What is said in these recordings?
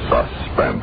Suspense.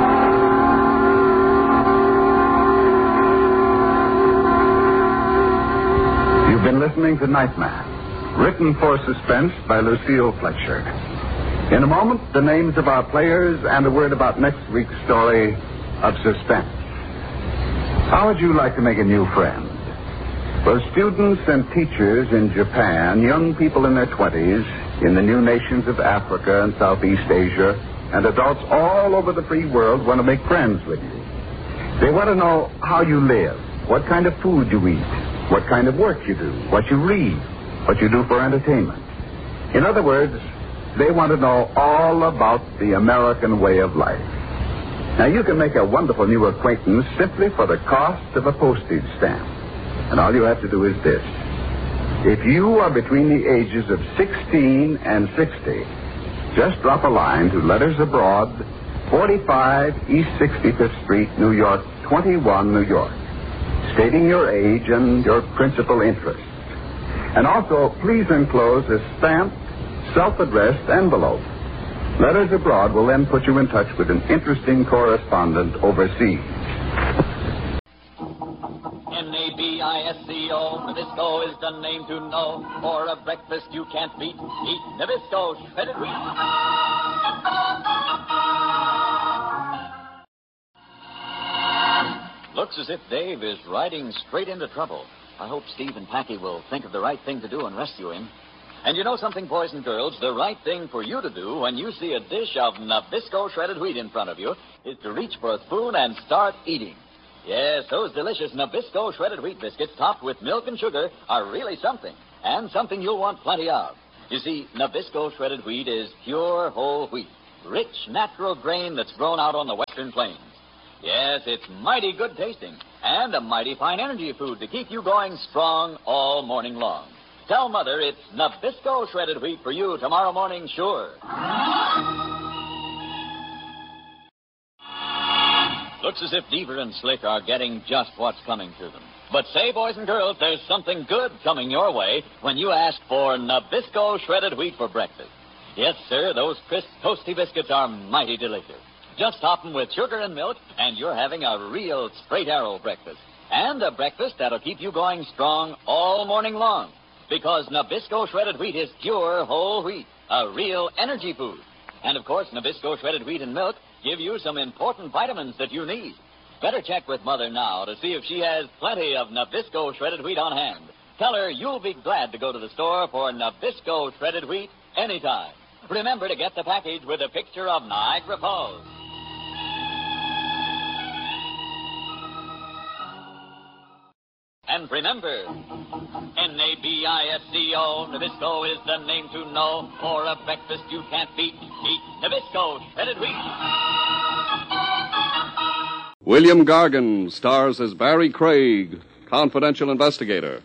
You've been listening to Nightman, written for Suspense by Lucille Fletcher. In a moment, the names of our players and a word about next week's story of Suspense. How would you like to make a new friend? For students and teachers in Japan, young people in their 20s, in the new nations of Africa and Southeast Asia, and adults all over the free world want to make friends with you. They want to know how you live, what kind of food you eat, what kind of work you do, what you read, what you do for entertainment. In other words, they want to know all about the American way of life. Now, you can make a wonderful new acquaintance simply for the cost of a postage stamp. And all you have to do is this. If you are between the ages of 16 and 60, just drop a line to Letters Abroad, 45 East 65th Street, New York, 21, New York, stating your age and your principal interests. And also, please enclose a stamped, self-addressed envelope. Letters Abroad will then put you in touch with an interesting correspondent overseas. Nabisco, Nabisco is the name to know. For a breakfast you can't beat, eat Nabisco shredded wheat. Looks as if Dave is riding straight into trouble. I hope Steve and Packy will think of the right thing to do and rescue him. And you know something, boys and girls? The right thing for you to do when you see a dish of Nabisco shredded wheat in front of you is to reach for a spoon and start eating. Yes, those delicious Nabisco shredded wheat biscuits topped with milk and sugar are really something, and something you'll want plenty of. You see, Nabisco shredded wheat is pure whole wheat, rich, natural grain that's grown out on the western plains. Yes, it's mighty good tasting, and a mighty fine energy food to keep you going strong all morning long. Tell Mother it's Nabisco shredded wheat for you tomorrow morning, sure. Looks as if Deaver and Slick are getting just what's coming to them. But say, boys and girls, there's something good coming your way when you ask for Nabisco shredded wheat for breakfast. Yes, sir, those crisp, toasty biscuits are mighty delicious. Just top them with sugar and milk, and you're having a real straight arrow breakfast. And a breakfast that'll keep you going strong all morning long. Because Nabisco shredded wheat is pure whole wheat, a real energy food. And, of course, Nabisco shredded wheat and milk give you some important vitamins that you need. Better check with Mother now to see if she has plenty of Nabisco shredded wheat on hand. Tell her you'll be glad to go to the store for Nabisco shredded wheat anytime. Remember to get the package with a picture of Niagara Falls. And remember, Nabisco, Nabisco is the name to know. For a breakfast you can't beat, eat Nabisco shredded wheat. William Gargan stars as Barry Craig, confidential investigator.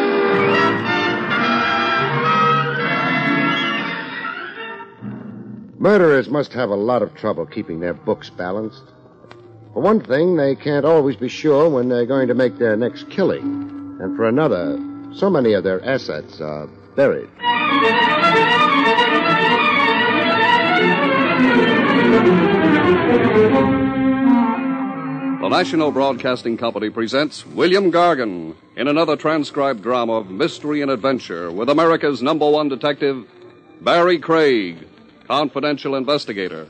Murderers must have a lot of trouble keeping their books balanced. For one thing, they can't always be sure when they're going to make their next killing. And for another, so many of their assets are buried. The National Broadcasting Company presents William Gargan in another transcribed drama of mystery and adventure with America's #1 detective, Barry Craig, confidential investigator.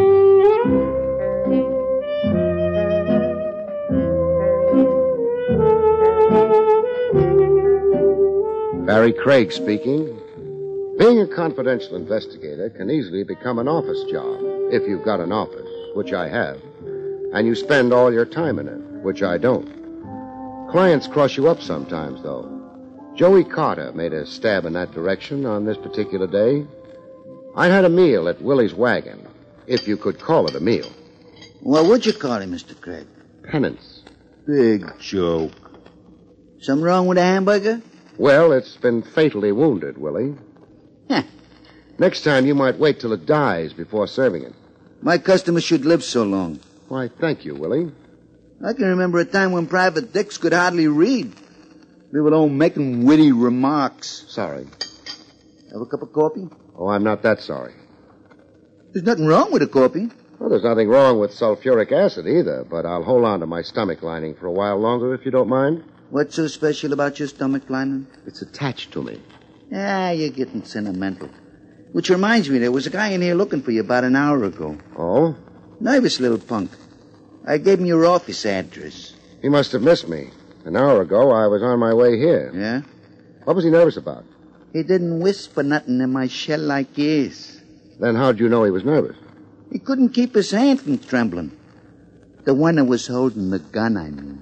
Barry Craig speaking. Being a confidential investigator can easily become an office job, if you've got an office, which I have, and you spend all your time in it, which I don't. Clients cross you up sometimes, though. Joey Carter made a stab in that direction on this particular day. I had a meal at Willie's Wagon, if you could call it a meal. What would you call it, Mr. Craig? Penance. Big joke. Something wrong with the hamburger? Well, it's been fatally wounded, Willie. Huh. Next time, you might wait till it dies before serving it. My customers should live so long. Why, thank you, Willie. I can remember a time when Private Dix could hardly read. They were all making witty remarks. Sorry. Have a cup of coffee? Oh, I'm not that sorry. There's nothing wrong with a coffee. Well, there's nothing wrong with sulfuric acid either, but I'll hold on to my stomach lining for a while longer, if you don't mind. What's so special about your stomach lining? It's attached to me. Ah, you're getting sentimental. Which reminds me, there was a guy in here looking for you about an hour ago. Oh? Nervous little punk. I gave him your office address. He must have missed me. An hour ago, I was on my way here. Yeah? What was he nervous about? He didn't whisper nothing in my shell-like ears. Then how'd you know he was nervous? He couldn't keep his hand from trembling. The one that was holding the gun, I mean.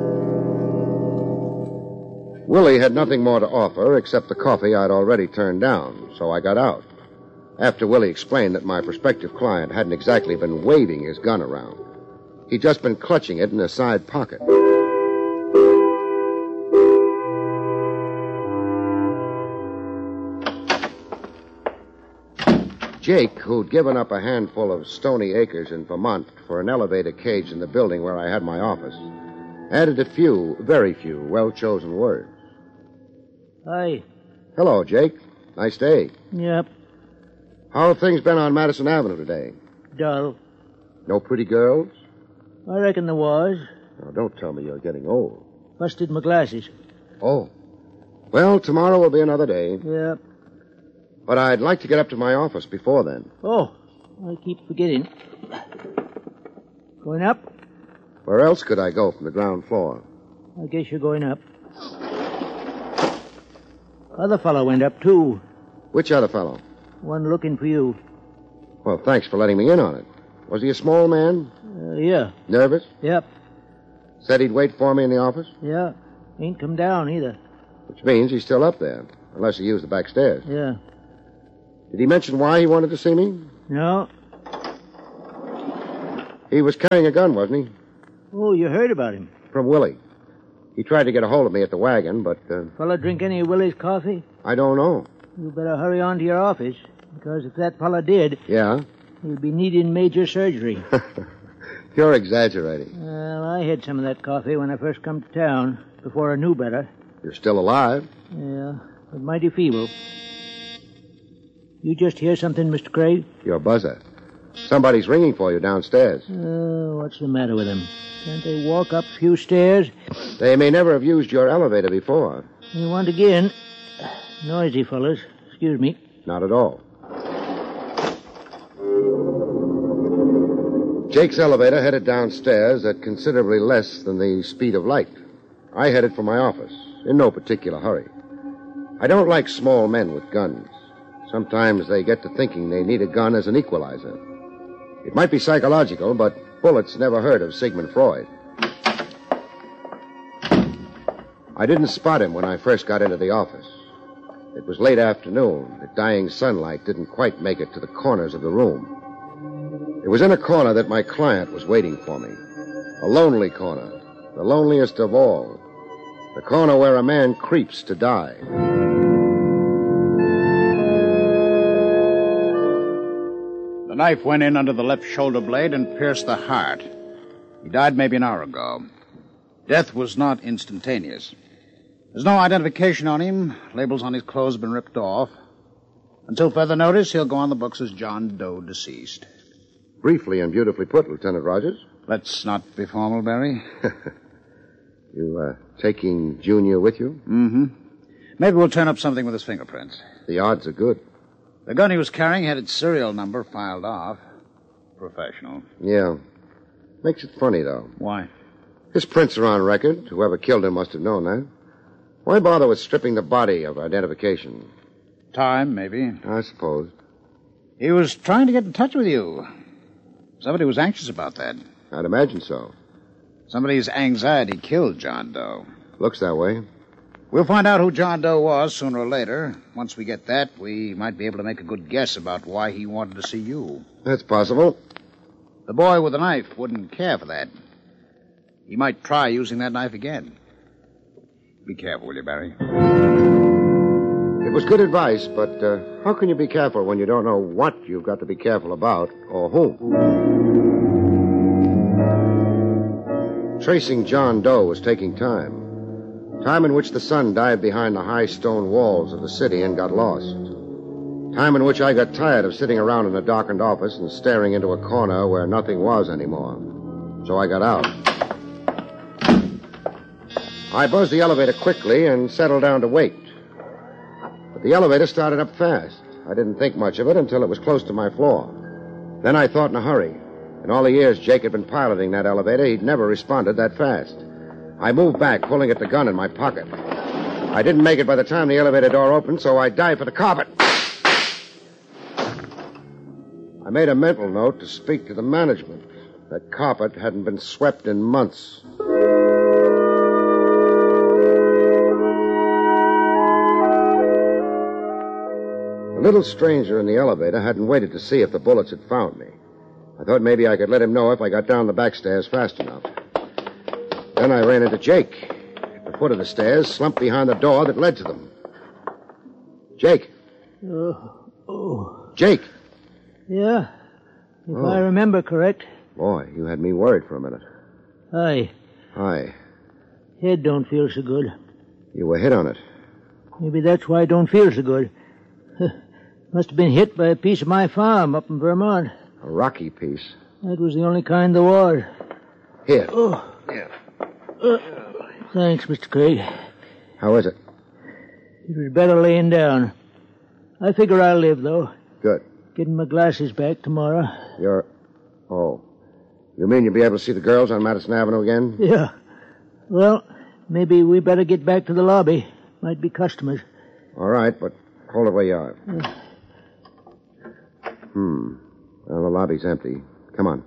Willie had nothing more to offer except the coffee I'd already turned down, so I got out. After Willie explained that my prospective client hadn't exactly been waving his gun around. He'd just been clutching it in a side pocket. Jake, who'd given up a handful of stony acres in Vermont for an elevator cage in the building where I had my office, added a few, very few, well-chosen words. Hi. Hello, Jake. Nice day. Yep. How have things been on Madison Avenue today? Dull. No pretty girls? I reckon there was. Now, don't tell me you're getting old. Busted my glasses. Oh. Well, tomorrow will be another day. Yep. But I'd like to get up to my office before then. Oh, I keep forgetting. Going up? Where else could I go from the ground floor? I guess you're going up. Other fellow went up, too. Which other fellow? One looking for you. Well, thanks for letting me in on it. Was he a small man? Yeah. Nervous? Yep. Said he'd wait for me in the office? Yeah. Ain't come down either. Which means he's still up there, unless he used the back stairs. Yeah. Did he mention why he wanted to see me? No. He was carrying a gun, wasn't he? Oh, you heard about him. From Willie. He tried to get a hold of me at the wagon, but... Fella drink any of Willie's coffee? I don't know. You better hurry on to your office, because if that fella did... Yeah? He'll be needing major surgery. You're exaggerating. Well, I had some of that coffee when I first come to town, before I knew better. You're still alive? Yeah, but mighty feeble. You just hear something, Mr. Craig? Your buzzer. Somebody's ringing for you downstairs. What's the matter with them? Can't they walk up a few stairs? They may never have used your elevator before. You want again? Noisy fellas. Excuse me. Not at all. Jake's elevator headed downstairs at considerably less than the speed of light. I headed for my office, in no particular hurry. I don't like small men with guns. Sometimes they get to thinking they need a gun as an equalizer. It might be psychological, but bullets never heard of Sigmund Freud. I didn't spot him when I first got into the office. It was late afternoon. The dying sunlight didn't quite make it to the corners of the room. It was in a corner that my client was waiting for me. A lonely corner, the loneliest of all. The corner where a man creeps to die. The knife went in under the left shoulder blade and pierced the heart. He died maybe an hour ago. Death was not instantaneous. There's no identification on him. Labels on his clothes have been ripped off. Until further notice, he'll go on the books as John Doe, deceased. Briefly and beautifully put, Lieutenant Rogers. Let's not be formal, Barry. You, taking Junior with you? Mm-hmm. Maybe we'll turn up something with his fingerprints. The odds are good. The gun he was carrying had its serial number filed off. Professional. Yeah. Makes it funny, though. Why? His prints are on record. Whoever killed him must have known that. Why bother with stripping the body of identification? Time, maybe. I suppose. He was trying to get in touch with you. Somebody was anxious about that. I'd imagine so. Somebody's anxiety killed John Doe. Looks that way. We'll find out who John Doe was sooner or later. Once we get that, we might be able to make a good guess about why he wanted to see you. That's possible. The boy with the knife wouldn't care for that. He might try using that knife again. Be careful, will you, Barry? It was good advice, but how can you be careful when you don't know what you've got to be careful about or whom? Tracing John Doe was taking time. Time in which the sun dived behind the high stone walls of the city and got lost. Time in which I got tired of sitting around in a darkened office and staring into a corner where nothing was anymore. So I got out. I buzzed the elevator quickly and settled down to wait. But the elevator started up fast. I didn't think much of it until it was close to my floor. Then I thought in a hurry. In all the years Jake had been piloting that elevator, he'd never responded that fast. I moved back, pulling at the gun in my pocket. I didn't make it by the time the elevator door opened, so I dived for the carpet. I made a mental note to speak to the management. That carpet hadn't been swept in months. The little stranger in the elevator hadn't waited to see if the bullets had found me. I thought maybe I could let him know if I got down the back stairs fast enough. Then I ran into Jake. At the foot of the stairs, slumped behind the door that led to them. Jake. Jake. Yeah? If I remember correct. Boy, you had me worried for a minute. Hi. Hi. Head don't feel so good. You were hit on it. Maybe that's why I don't feel so good. Must have been hit by a piece of my farm up in Vermont. A rocky piece. That was the only kind there was. Here. Oh. Yeah. Thanks, Mr. Craig. How is it? It was better laying down. I figure I'll live, though. Good. Getting my glasses back tomorrow. Oh. You mean you'll be able to see the girls on Madison Avenue again? Yeah. Well, maybe we better get back to the lobby. Might be customers. All right, but hold it where you are. Well, the lobby's empty. Come on.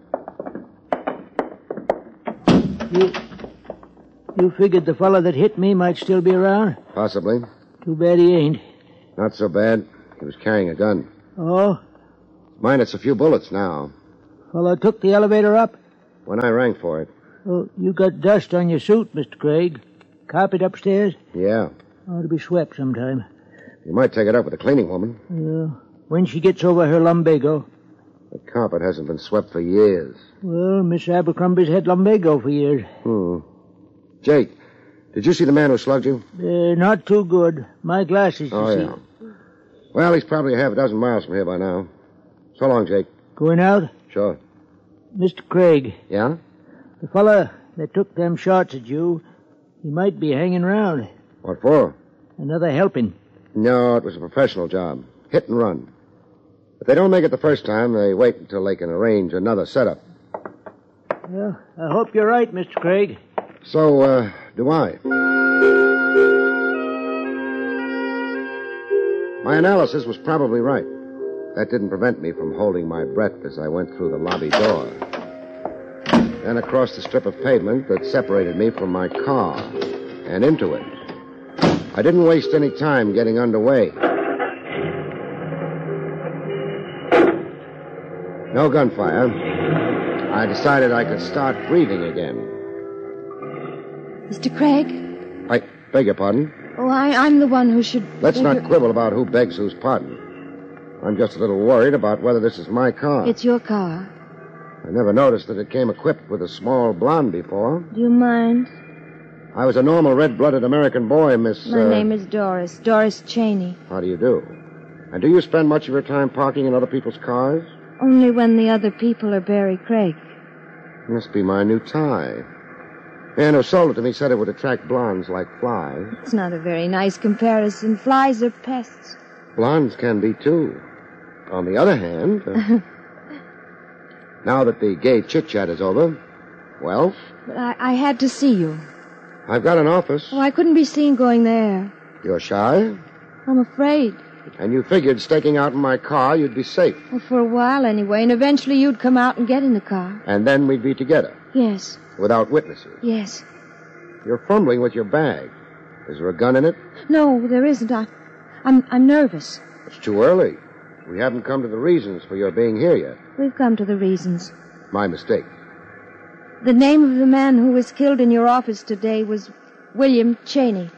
You figured the fellow that hit me might still be around? Possibly. Too bad he ain't. Not so bad. He was carrying a gun. Oh? Minus a few bullets now. Fellow took the elevator up? When I rang for it. Oh, you got dust on your suit, Mr. Craig. Carpet upstairs? Yeah. Ought to be swept sometime. You might take it up with the cleaning woman. Yeah. When she gets over her lumbago. The carpet hasn't been swept for years. Well, Miss Abercrombie's had lumbago for years. Jake, did you see the man who slugged you? Not too good. My glasses, you see. Yeah. Well, he's probably a half a dozen miles from here by now. So long, Jake. Going out? Sure. Mr. Craig. Yeah? The fella that took them shots at you, he might be hanging around. What for? Another helping. No, it was a professional job. Hit and run. If they don't make it the first time, they wait until they can arrange another setup. Well, I hope you're right, Mr. Craig. So, do I. My analysis was probably right. That didn't prevent me from holding my breath as I went through the lobby door. Then across the strip of pavement that separated me from my car and into it. I didn't waste any time getting underway. No gunfire. I decided I could start breathing again. Mr. Craig? I beg your pardon? Oh, I'm the one who should... Let's not quibble about who begs whose pardon. I'm just a little worried about whether this is my car. It's your car. I never noticed that it came equipped with a small blonde before. Do you mind? I was a normal red-blooded American boy, Miss... My name is Doris. Doris Cheney. How do you do? And do you spend much of your time parking in other people's cars? Only when the other people are Barry Craig. Must be my new tie. The man who sold it to me said it would attract blondes like flies. It's not a very nice comparison. Flies are pests. Blondes can be, too. On the other hand... now that the gay chit-chat is over, well... But I had to see you. I've got an office. Oh, I couldn't be seen going there. You're shy? I'm afraid. And you figured staking out in my car you'd be safe. Well, for a while anyway, and eventually you'd come out and get in the car. And then we'd be together. Yes. Without witnesses. Yes. You're fumbling with your bag. Is there a gun in it? No, there isn't. I'm nervous. It's too early. We haven't come to the reasons for your being here yet. We've come to the reasons. My mistake. The name of the man who was killed in your office today was William Cheney.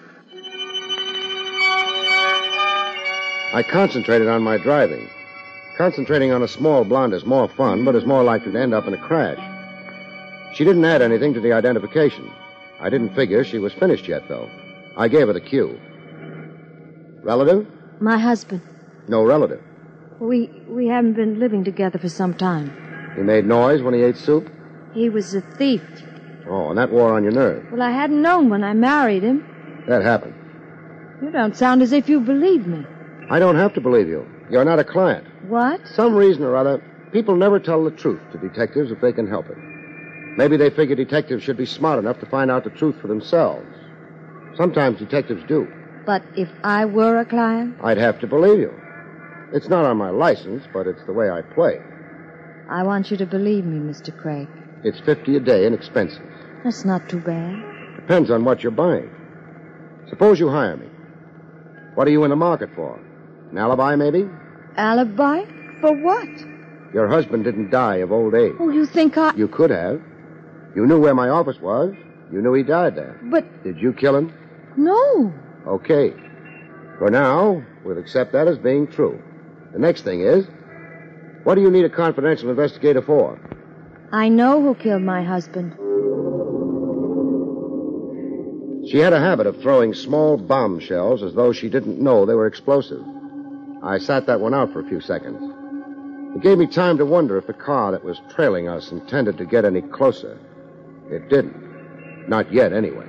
I concentrated on my driving. Concentrating on a small blonde is more fun, but is more likely to end up in a crash. She didn't add anything to the identification. I didn't figure she was finished yet, though. I gave her the cue. Relative? My husband. No relative. We haven't been living together for some time. He made noise when he ate soup? He was a thief. Oh, and that wore on your nerve. Well, I hadn't known when I married him. That happened. You don't sound as if you believe me. I don't have to believe you. You're not a client. What? Some reason or other, people never tell the truth to detectives if they can help it. Maybe they figure detectives should be smart enough to find out the truth for themselves. Sometimes detectives do. But if I were a client? I'd have to believe you. It's not on my license, but it's the way I play. I want you to believe me, Mr. Craig. It's $50 a day in expenses. That's not too bad. Depends on what you're buying. Suppose you hire me. What are you in the market for? An alibi, maybe? Alibi? For what? Your husband didn't die of old age. Oh, you think I... You could have. You knew where my office was. You knew he died there. But... Did you kill him? No. Okay. For now, we'll accept that as being true. The next thing is, what do you need a confidential investigator for? I know who killed my husband. She had a habit of throwing small bombshells as though she didn't know they were explosive. I sat that one out for a few seconds. It gave me time to wonder if the car that was trailing us intended to get any closer. It didn't. Not yet, anyway.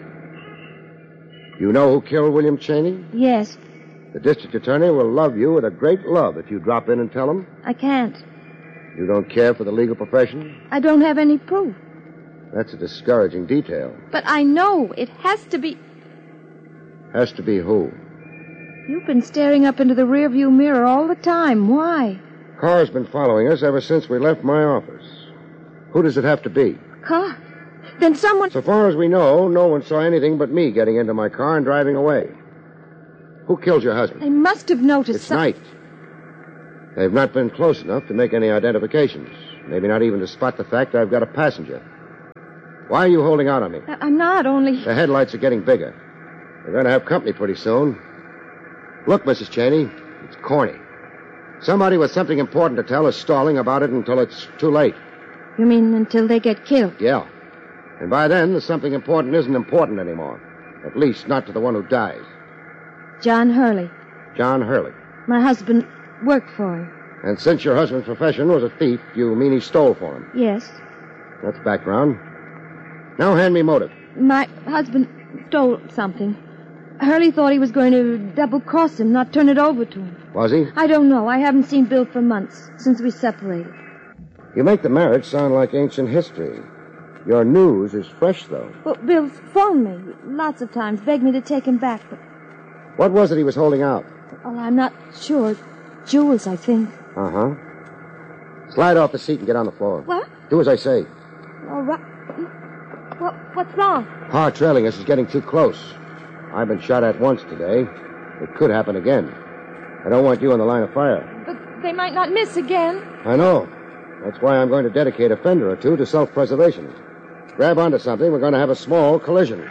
You know who killed William Cheney? Yes. The district attorney will love you with a great love if you drop in and tell him. I can't. You don't care for the legal profession? I don't have any proof. That's a discouraging detail. But I know it has to be... Has to be who? You've been staring up into the rearview mirror all the time. Why? Car's been following us ever since we left my office. Who does it have to be? Car? Then someone... So far as we know, no one saw anything but me getting into my car and driving away. Who killed your husband? They must have noticed... It's night. They've not been close enough to make any identifications. Maybe not even to spot the fact I've got a passenger. Why are you holding out on me? I'm not, only... The headlights are getting bigger. We're going to have company pretty soon. Look, Mrs. Cheney, it's corny. Somebody with something important to tell is stalling about it until it's too late. You mean until they get killed? Yeah. And by then, the something important isn't important anymore. At least not to the one who dies. John Hurley. John Hurley. My husband worked for him. And since your husband's profession was a thief, you mean he stole for him? Yes. That's background. Now hand me motive. My husband stole something. Hurley thought he was going to double-cross him, not turn it over to him. Was he? I don't know. I haven't seen Bill for months, since we separated. You make the marriage sound like ancient history. Your news is fresh, though. Well, Bill's phoned me lots of times, begged me to take him back, but... What was it he was holding out? Oh, I'm not sure. Jewels, I think. Uh-huh. Slide off the seat and get on the floor. What? Do as I say. All right. What's wrong? Car trailing us is getting too close. I've been shot at once today. It could happen again. I don't want you in the line of fire. But they might not miss again. I know. That's why I'm going to dedicate a fender or two to self-preservation. Grab onto something. We're going to have a small collision.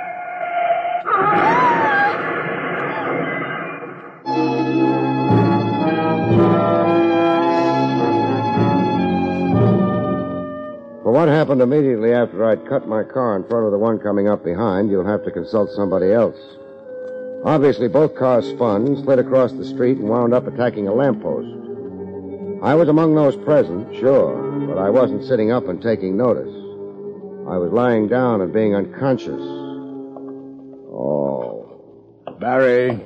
For what happened immediately after I'd cut my car in front of the one coming up behind, you'll have to consult somebody else. Obviously, both cars spun, slid across the street, and wound up attacking a lamppost. I was among those present, sure, but I wasn't sitting up and taking notice. I was lying down and being unconscious. Oh. Barry.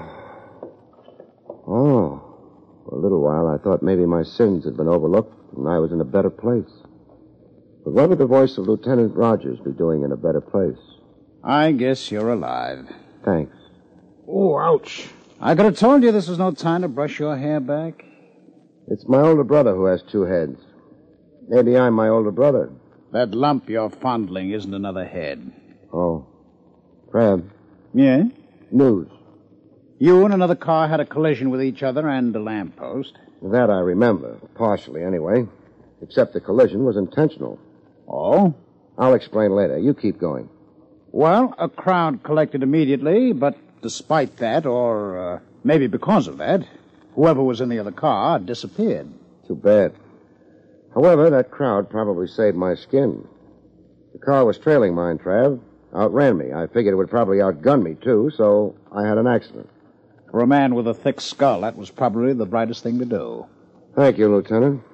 Oh. For a little while, I thought maybe my sins had been overlooked and I was in a better place. But what would the voice of Lieutenant Rogers be doing in a better place? I guess you're alive. Thanks. Oh, ouch. I could have told you this was no time to brush your hair back. It's my older brother who has two heads. Maybe I'm my older brother. That lump you're fondling isn't another head. Oh. Crab. Yeah? News. You and another car had a collision with each other and a lamppost. That I remember, partially anyway. Except the collision was intentional. Oh? I'll explain later. You keep going. Well, a crowd collected immediately, but despite that, or maybe because of that, whoever was in the other car disappeared. Too bad. However, that crowd probably saved my skin. The car was trailing mine, Trav. Outran me. I figured it would probably outgun me, too, so I had an accident. For a man with a thick skull, that was probably the brightest thing to do. Thank you, Lieutenant.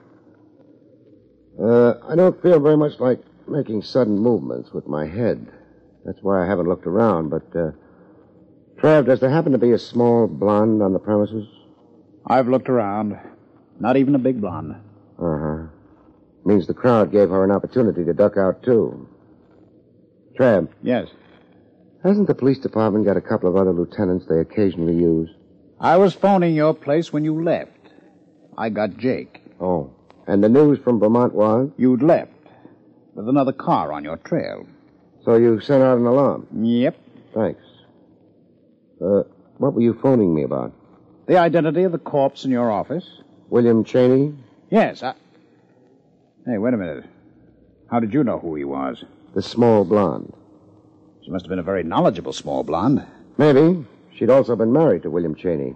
I don't feel very much like making sudden movements with my head. That's why I haven't looked around, but, Trav, does there happen to be a small blonde on the premises? I've looked around. Not even a big blonde. Uh-huh. Means the crowd gave her an opportunity to duck out, too. Trav. Yes. Hasn't the police department got a couple of other lieutenants they occasionally use? I was phoning your place when you left. I got Jake. Oh. And the news from Vermont was? You'd left. With another car on your trail. So you sent out an alarm? Yep. Thanks. What were you phoning me about? The identity of the corpse in your office? William Cheney? Yes, Hey, wait a minute. How did you know who he was? The small blonde. She must have been a very knowledgeable small blonde. Maybe. She'd also been married to William Cheney.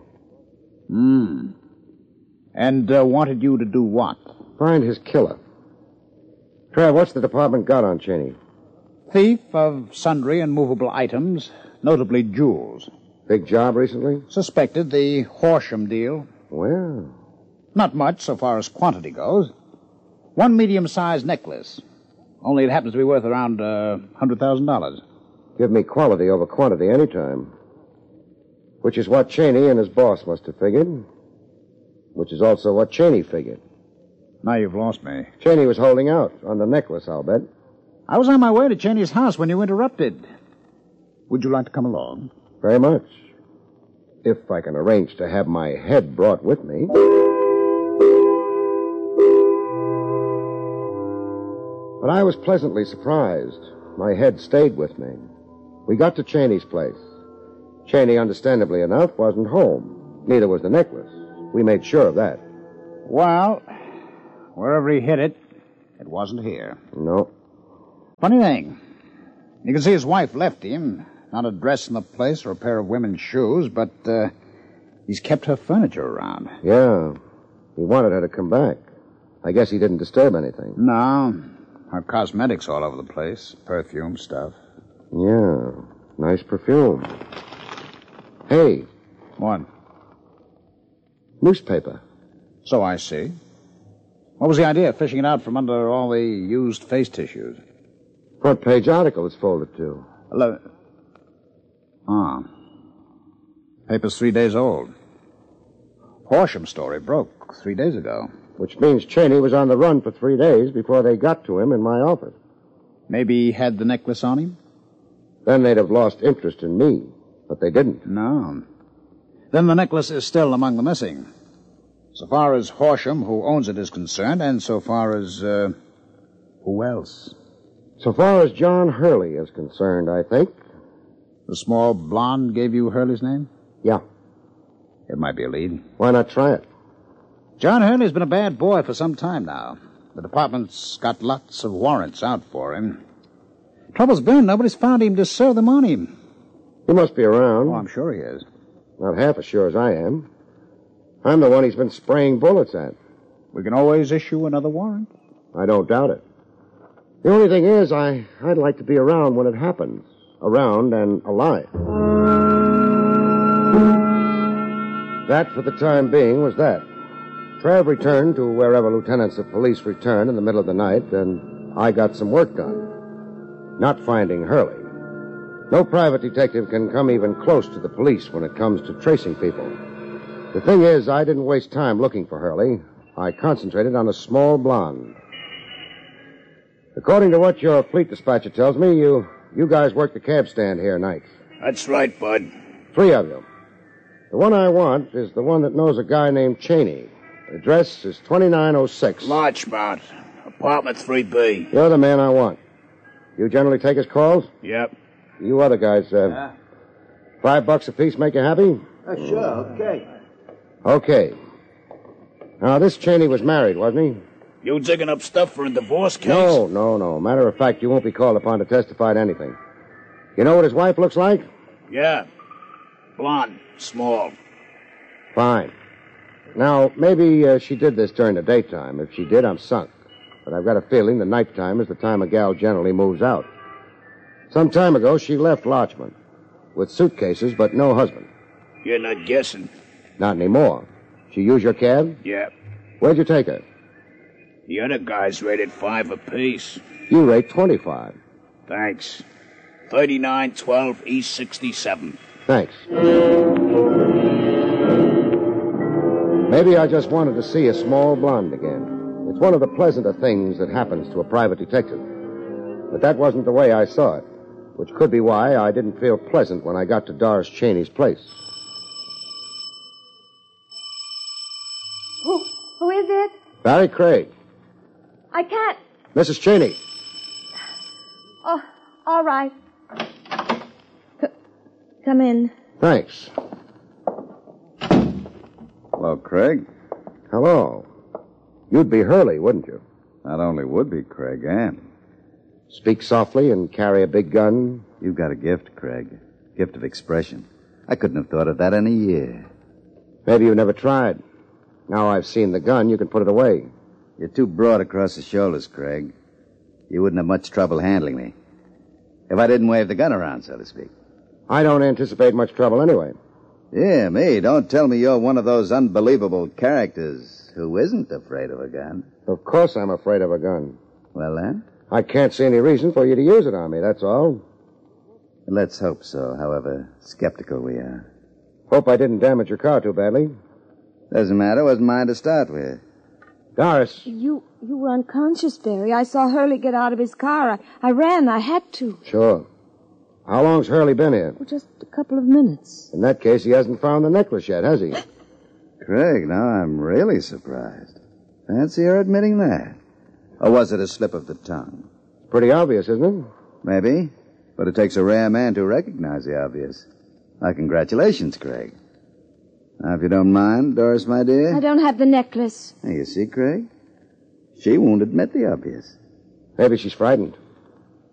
And wanted you to do what? Find his killer. Trav, what's the department got on Cheney? Thief of sundry and movable items, notably jewels. Big job recently? Suspected the Horsham deal. Well. Not much so far as quantity goes. One medium-sized necklace. Only it happens to be worth around $100,000. Give me quality over quantity any time. Which is what Cheney and his boss must have figured. Which is also what Cheney figured. Now you've lost me. Cheney was holding out on the necklace, I'll bet. I was on my way to Cheney's house when you interrupted. Would you like to come along? Very much. If I can arrange to have my head brought with me. But I was pleasantly surprised. My head stayed with me. We got to Cheney's place. Cheney, understandably enough, wasn't home. Neither was the necklace. We made sure of that. Well, wherever he hid it, it wasn't here. No. Funny thing. You can see his wife left him. Not a dress in the place or a pair of women's shoes, but he's kept her furniture around. Yeah. He wanted her to come back. I guess he didn't disturb anything. No. Her cosmetics all over the place. Perfume stuff. Yeah. Nice perfume. Hey. What? Newspaper. So I see. What was the idea of fishing it out from under all the used face tissues? Front page article it's folded to. Paper's 3 days old. Horsham story broke 3 days ago. Which means Cheney was on the run for 3 days before they got to him in my office. Maybe he had the necklace on him? Then they'd have lost interest in me. But they didn't. No. Then the necklace is still among the missing. So far as Horsham, who owns it, is concerned, and so far as, who else? So far as John Hurley is concerned, I think. The small blonde gave you Hurley's name? Yeah. It might be a lead. Why not try it? John Hurley's been a bad boy for some time now. The department's got lots of warrants out for him. Trouble's been, nobody's found him to serve them on him. He must be around. Oh, I'm sure he is. Not half as sure as I am. I'm the one he's been spraying bullets at. We can always issue another warrant. I don't doubt it. The only thing is, I'd like to be around when it happens. Around and alive. That, for the time being, was that. Trav returned to wherever lieutenants of police return in the middle of the night, and I got some work done. Not finding Hurley. No private detective can come even close to the police when it comes to tracing people. The thing is, I didn't waste time looking for Hurley. I concentrated on a small blonde. According to what your fleet dispatcher tells me, you guys work the cab stand here nights. That's right, Bud. 3 of you. The one I want is the one that knows a guy named Cheney. The address is 2906. Larchmont. Apartment 3B. You're the man I want. You generally take his calls? Yep. You other guys, $5 apiece make you happy? Sure, okay. Okay. Now, this Cheney was married, wasn't he? You digging up stuff for a divorce case? No. Matter of fact, you won't be called upon to testify to anything. You know what his wife looks like? Yeah. Blonde. Small. Fine. Now, maybe she did this during the daytime. If she did, I'm sunk. But I've got a feeling the nighttime is the time a gal generally moves out. Some time ago, she left Larchmont with suitcases, but no husband. You're not guessing. Not anymore. She used your cab? Yeah. Where'd you take her? The other guys rated 5 apiece. You rate 25. Thanks. 3912 East 67. Thanks. Maybe I just wanted to see a small blonde again. It's one of the pleasanter things that happens to a private detective. But that wasn't the way I saw it, which could be why I didn't feel pleasant when I got to Doris Cheney's place. Who is it? Barry Craig. I can't. Mrs. Cheney. Oh, all right. Come in. Thanks. Hello, Craig. Hello. You'd be Hurley, wouldn't you? Not only would be, Craig, and. Speak softly and carry a big gun. You've got a gift, Craig. Gift of expression. I couldn't have thought of that in a year. Maybe you've never tried. Now I've seen the gun, you can put it away. You're too broad across the shoulders, Craig. You wouldn't have much trouble handling me. If I didn't wave the gun around, so to speak. I don't anticipate much trouble anyway. Yeah, me. Don't tell me you're one of those unbelievable characters who isn't afraid of a gun. Of course I'm afraid of a gun. Well, then? I can't see any reason for you to use it on me, that's all. Let's hope so, however skeptical we are. Hope I didn't damage your car too badly. Doesn't matter. Wasn't mine to start with. Doris. You were unconscious, Barry. I saw Hurley get out of his car. I ran. I had to. Sure. How long's Hurley been here? Well, just a couple of minutes. In that case, he hasn't found the necklace yet, has he? Craig, now I'm really surprised. Fancy her admitting that. Or was it a slip of the tongue? Pretty obvious, isn't it? Maybe. But it takes a rare man to recognize the obvious. Congratulations, Craig. Now, if you don't mind, Doris, my dear. I don't have the necklace. Hey, you see, Craig? She won't admit the obvious. Maybe she's frightened.